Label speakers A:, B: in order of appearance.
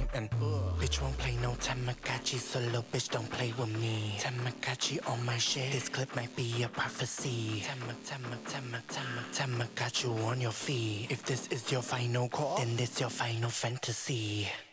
A: and bitch won't play no Tamagotchi, so little bitch don't play with me. Tamagotchi on my shit, this clip might be a prophecy. Tamagotchi on your feet. If this is your final call, then this your final fantasy.